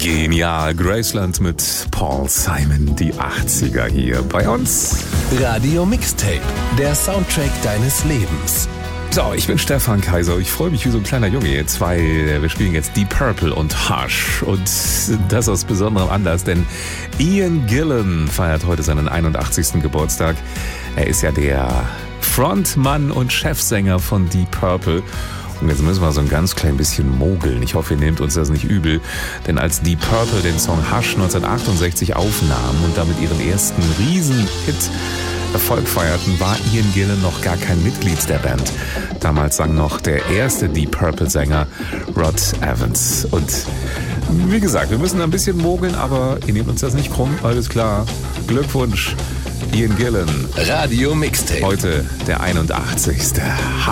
Genial, Graceland mit Paul Simon, die 80er hier bei uns. Radio Mixtape, der Soundtrack deines Lebens. So, ich bin Stefan Kaiser. Ich freue mich wie so ein kleiner Junge jetzt, weil wir spielen jetzt Deep Purple und Hush. Und das aus besonderem Anlass, denn Ian Gillan feiert heute seinen 81. Geburtstag. Er ist ja der Frontmann und Chefsänger von Deep Purple. Und jetzt müssen wir so ein ganz klein bisschen mogeln. Ich hoffe, ihr nehmt uns das nicht übel. Denn als Deep Purple den Song Hush 1968 aufnahmen und damit ihren ersten Riesenhit Erfolg feierten, war Ian Gillan noch gar kein Mitglied der Band. Damals sang noch der erste Deep Purple-Sänger Rod Evans. Und wie gesagt, wir müssen ein bisschen mogeln, aber ihr nehmt uns das nicht krumm. Alles klar. Glückwunsch, Ian Gillan. Radio Mixtape. Heute der 81.